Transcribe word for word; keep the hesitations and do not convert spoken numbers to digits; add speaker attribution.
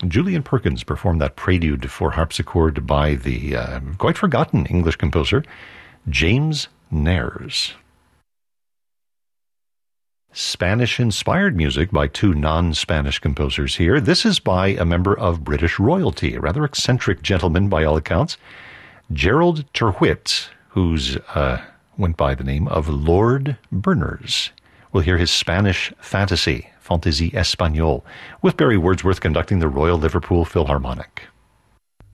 Speaker 1: Julian Perkins performed that prelude for harpsichord by the uh, quite forgotten English composer James Nares. Spanish-inspired music by two non-Spanish composers here. This is by a member of British royalty, a rather eccentric gentleman by all accounts, Gerald Terwhitt, who's uh, went by the name of Lord Berners. We'll hear his Spanish fantasy, Fantaisie Espagnole, with Barry Wordsworth conducting the Royal Liverpool Philharmonic.